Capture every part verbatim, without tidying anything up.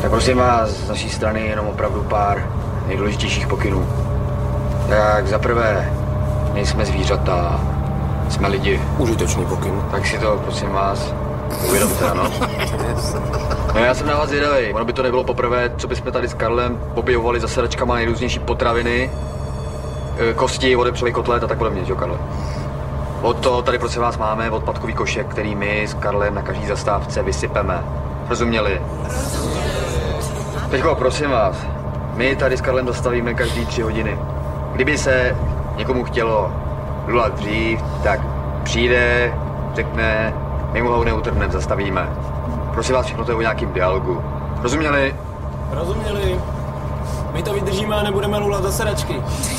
Tak prosím vás, z naší strany jenom opravdu pár nejdůležitějších pokynů. Tak za prvé, nejsme zvířata, jsme lidi. Užitečný pokyn. Tak si to, prosím vás, uvědomte, ano. No já jsem na vás zvědavej. Ono by to nebylo poprvé, co bychom tady s Karlem objevovali za sedačkama nejrůznější potraviny, kosti, odepřelý kotlet a tak podobně, že jo, Karle? Od to tady prosím vás máme odpadkový košek, který my s Karlem na každý zastávce vysypeme. Rozuměli? Teďko, prosím vás, my tady s Karlem zastavíme každý tři hodiny. Kdyby se někomu chtělo lulat dřív, tak přijde, řekne, my mu ho neutrhneme, zastavíme. Prosím vás, všechno to je o nějakým dialogu. Rozuměli? Rozuměli. My to vydržíme a nebudeme lulat za sedačky.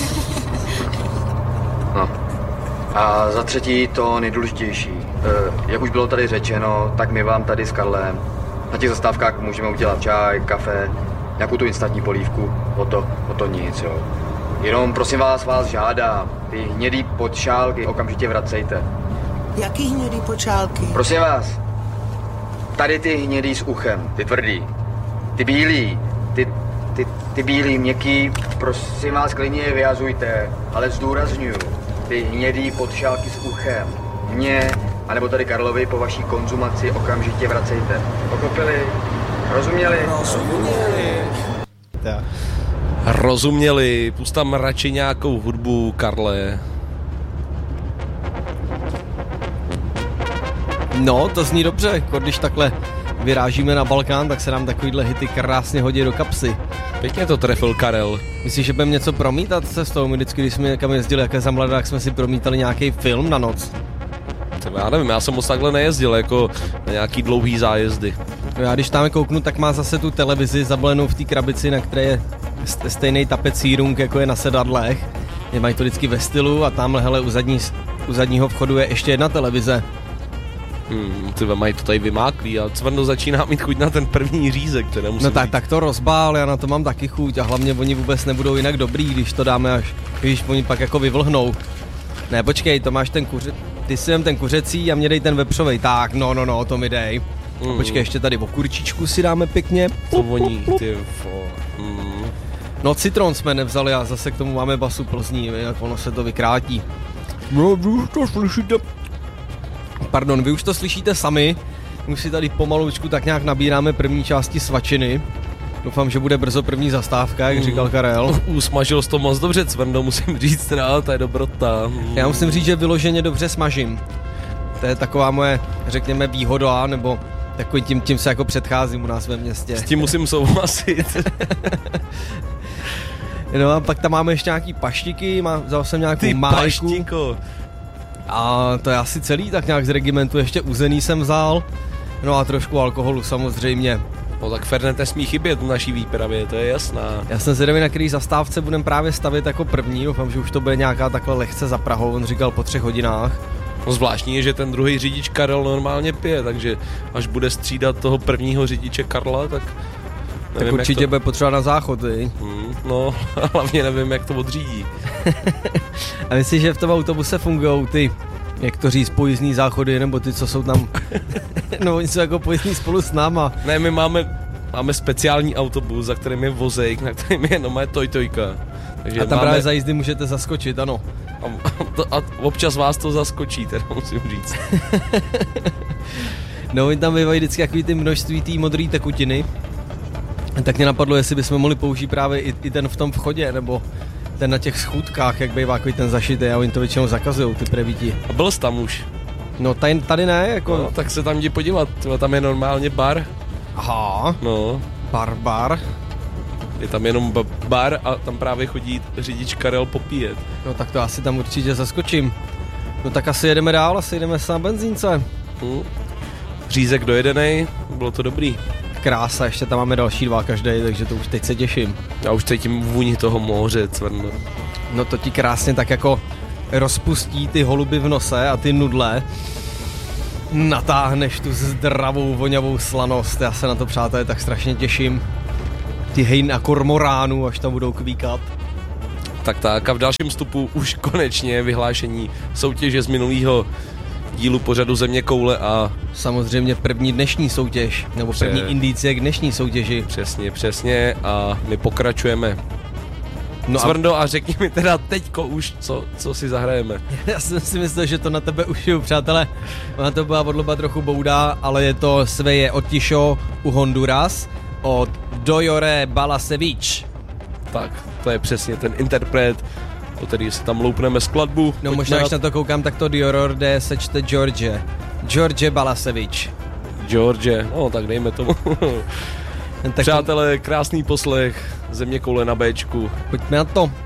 No. A za třetí to nejdůležitější. E, jak už bylo tady řečeno, tak my vám tady s Karlem na těch zastávkách můžeme udělat čaj, kafe, nějakou tu instantní polívku, o to, o to nic, jo. Jenom prosím vás, vás žádám, ty hnědý podšálky okamžitě vracejte. Jaký hnědý počálky? Prosím vás, tady ty hnědý s uchem, ty tvrdý, ty bílý, ty, ty, ty bílý, měkký, prosím vás, klidně je vyhazujte, ale zdůrazňuju, ty hnědý podšálky s uchem, mě, anebo tady Karlovi po vaší konzumaci okamžitě vracejte. Pochopili? Rozuměli? Rozuměli. Tak. Rozuměli, pust tam radši nějakou hudbu, Karle. No, to zní dobře, jako když takhle vyrážíme na Balkán, tak se nám takovýhle hity krásně hodí do kapsy. Pěkně to trefil Karel. Myslíš, že budeme něco promítat cestou? My vždycky, když jsme někam jezdili, jaké za mladák, jsme si promítali nějaký film na noc. Třeba já nevím, já jsem moc takhle nejezdil, jako na nějaký dlouhý zájezdy. No já když tam kouknu, tak má zase tu televizi zabalenou v té krabici, na které je stejný tapecírunk, jako je na sedadlech. Je mají to vždycky ve stylu a tamhle, hele, u, zadní, u zadního vchodu je ještě jedna televize. Hmm, ty mají to tady vymáklý a Cvrno začíná mít chuť na ten první řízek, které musím No tak, říct. tak to rozbál, já na to mám taky chuť a hlavně oni vůbec nebudou jinak dobrý, když to dáme až, když oni pak jako vyvlhnou. Ne, počkej, to máš ten kuře, ty si jem ten kuřecí a mě dej ten vepřovej, tak, no, no, no, to mi dej. Mm. A počkej, ještě tady okurčičku si dáme pěkně. To voní, ty fo. Mm. No citron jsme nevzali a zase k tomu máme basu Plzní, jak ono se to vykrátí. No, vy už to slyšíte. Pardon, vy už to slyšíte sami. Už si tady pomaloučku tak nějak nabíráme první části svačiny. Doufám, že bude brzo první zastávka, jak mm. říkal Karel. Usmažil jsi to moc dobře, Cvrno, musím říct, no, to je dobrota. Mm. Já musím říct, že vyloženě dobře smažím. To je taková moje, řekněme, výhoda, nebo takový tím, tím se jako předcházím u nás ve městě. S tím musím souhlasit. No a pak tam máme ještě nějaký paštiky, má, vzal jsem nějakou Ty májku. paštiko. A to je asi celý, tak nějak z regimentu ještě uzený jsem vzal. No a trošku alkoholu samozřejmě. No tak Fernet nesmí chybět v naší výpravě, to je jasná. Já jsem zvědavý, na který zastávce budeme právě stavit jako první. Doufám, že už to bude nějaká takhle lehce za Prahou, on říkal po třech hodinách. No zvláštní je, že ten druhý řidič Karel normálně pije, takže až bude střídat toho prvního řidiče Karla, tak... Nevím, tak určitě to... bude potřeba na záchod, viď? Hmm, no, hlavně nevím, jak to odřídí. A myslíš, že v tom autobuse fungují ty, jak to říct, pojízdní záchody, nebo ty, co jsou tam... no, oni jsou jako pojízdní spolu s náma. Ne, my máme, máme speciální autobus, za kterým je vozejk, na kterým je jenom moje tojtojka. Takže a tam máme... právě za jízdy můžete zaskočit, ano. A, a, a občas vás to zaskočí, teda musím říct. No, oni tam bývají vždycky takový ty množství té modré tekutiny. Tak mě napadlo, jestli bychom mohli použít právě i, i ten v tom vchodě, nebo ten na těch schůdkách, jak bývá takový ten zašitý, a oni to většinou zakazují, ty prevíti. A byl jsi tam už? No tady, tady ne, jako... No, tak se tam jdi podívat, tam je normálně bar. Aha, no. Bar, bar. Je tam jenom bar a tam právě chodí řidič Karel popíjet. No tak to asi tam určitě zaskočím. No tak asi jedeme dál, asi jedeme na benzínce. Hmm. Řízek dojedenej, bylo to dobrý. Krása, ještě tam máme další dva každý, takže to už teď se těším. Já už cítím vůni toho moře, Cvrno. No to ti krásně tak jako rozpustí ty holuby v nose a ty nudle. Natáhneš tu zdravou, voňavou slanost. Já se na to, přátelé, tak strašně těším. Ty hejn a kormoránů, až tam budou kvíkat. Tak tak a v dalším vstupu už konečně vyhlášení soutěže z minulého dílu pořadu Země koule a samozřejmě první dnešní soutěž, nebo první Pře- indicie k dnešní soutěži. Přesně, přesně a my pokračujeme. No Zvrndo, a řekni mi teda teďko už, co, co si zahrajeme. Já jsem si myslel, že to na tebe ušiju, přátelé. Ona to byla odloba trochu boudá, ale je to Sveje Otišo u Honduras od Dojore Balasevic. Tak, to je přesně ten interpret, o který si tam loupneme skladbu. No Pojďme možná, na- když na to koukám, tak to Dior jde sečte George. George Balasevic. George, no tak dejme tomu. Tak Přátelé, krásný poslech, země koule na Bčku. pojďme na to.